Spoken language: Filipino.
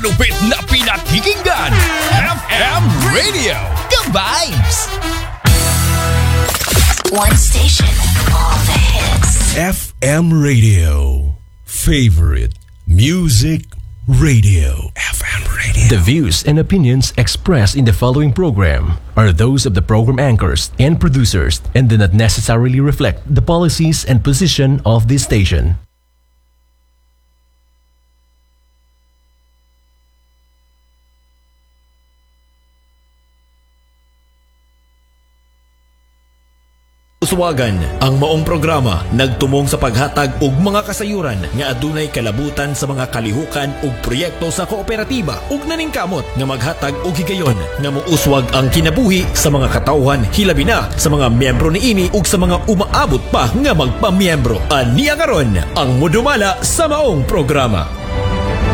Lupit na pinakikinggan, FM Radio, The Vibes! One station, all the hits. FM Radio, favorite music radio. FM Radio. The views and opinions expressed in the following program are those of the program anchors and producers and do not necessarily reflect the policies and position of this station. Uswagan ang maong programa nagtumong sa paghatag og mga kasayuran nga adunay kalabutan sa mga kalihukan ug proyekto sa kooperatiba ug naningkamot nga maghatag og higayon nga mouswag ang kinabuhi sa mga katawhan hilabi na sa mga miyembro niini ug sa mga umaabot pa nga magpamiyembro. Aniya karon ang modumala sa maong programa.